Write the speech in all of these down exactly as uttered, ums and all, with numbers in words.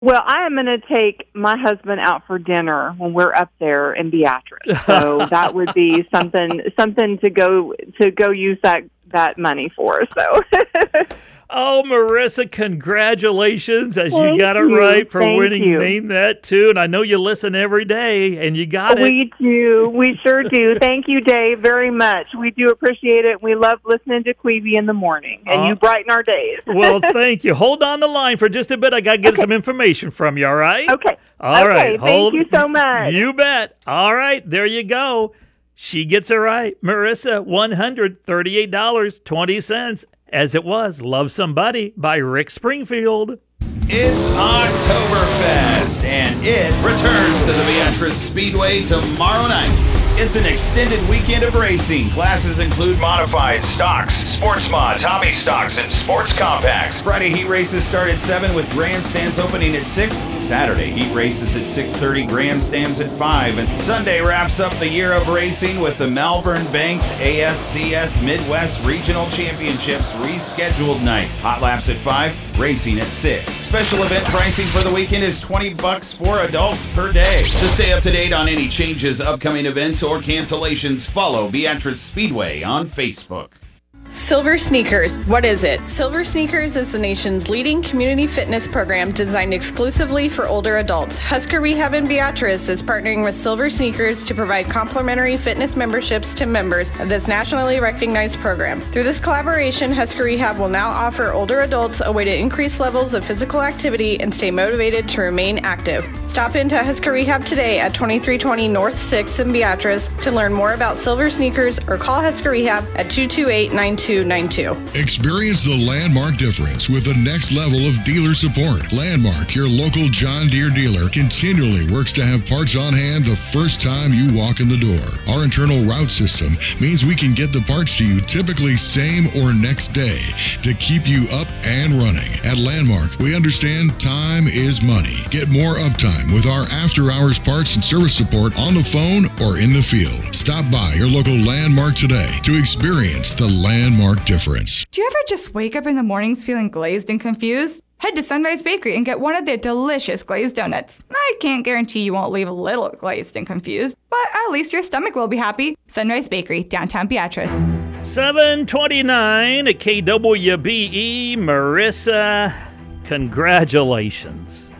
Well, I am going to take my husband out for dinner when we're up there in Beatrice. So that would be something something to go to go use that that money for. So. Oh, Marissa, congratulations as Thank you got it you. right for Thank winning you. Name That Tune. I know you listen every day, and you got it. We do. We sure do. Thank you, Dave, very much. We do appreciate it. We love listening to Queevy in the morning, and uh, you brighten our days. Well, thank you. Hold on the line for just a bit. I got to get okay. some information from you, all right? Okay. All okay. right. Hold. Thank you so much. You bet. All right. There you go. She gets it right. Marissa, one hundred thirty-eight dollars and twenty cents. As it was, Love Somebody by Rick Springfield. It's Oktoberfest, and it returns to the Beatrice Speedway tomorrow night. It's an extended weekend of racing. Classes include modified, stocks, sports mods, hobby stocks, and sports compacts. Friday heat races start at seven with grandstands opening at six. Saturday heat races at six thirty, grandstands at five. And Sunday wraps up the year of racing with the Malvern Banks A S C S Midwest Regional Championships rescheduled night. Hot laps at five, racing at six. Special event pricing for the weekend is twenty bucks for adults per day. To stay up to date on any changes, upcoming events, or cancellations, follow Beatrice Speedway on Facebook. Silver Sneakers. What is it? Silver Sneakers is the nation's leading community fitness program designed exclusively for older adults. Husker Rehab in Beatrice is partnering with Silver Sneakers to provide complimentary fitness memberships to members of this nationally recognized program. Through this collaboration, Husker Rehab will now offer older adults a way to increase levels of physical activity and stay motivated to remain active. Stop into Husker Rehab today at twenty-three twenty North sixth in Beatrice to learn more about Silver Sneakers, or call Husker Rehab at two two eight, nine two nine two. Experience the Landmark difference with the next level of dealer support. Landmark, your local John Deere dealer, continually works to have parts on hand the first time you walk in the door. Our internal route system means we can get the parts to you typically same or next day to keep you up and running. At Landmark, we understand time is money. Get more uptime with our after-hours parts and service support on the phone or in the field. Stop by your local Landmark today to experience the Landmark difference. Do you ever just wake up in the mornings feeling glazed and confused? Head to Sunrise Bakery and get one of their delicious glazed donuts. I can't guarantee you won't leave a little glazed and confused, but at least your stomach will be happy. Sunrise Bakery, downtown Beatrice. seven twenty-nine at K W B E. Marissa, congratulations.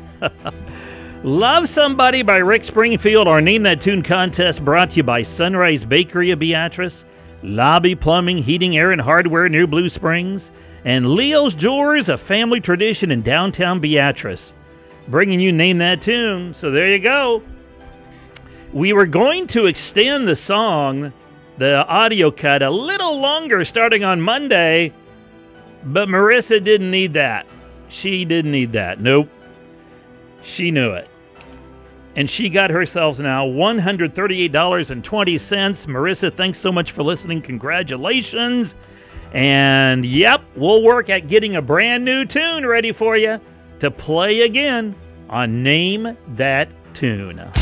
Love Somebody by Rick Springfield, our Name That Tune contest brought to you by Sunrise Bakery of Beatrice, Lobby Plumbing, Heating, Air, and Hardware near Blue Springs, and Leo's Jewelers, a family tradition in downtown Beatrice, bringing you Name That Tune. So there you go. We were going to extend the song, the audio cut, a little longer starting on Monday, but Marissa didn't need that. She didn't need that. Nope. She knew it. And she got herself now one hundred thirty-eight dollars and twenty cents. Marissa, thanks so much for listening. Congratulations. And, yep, we'll work at getting a brand new tune ready for you to play again on Name That Tune.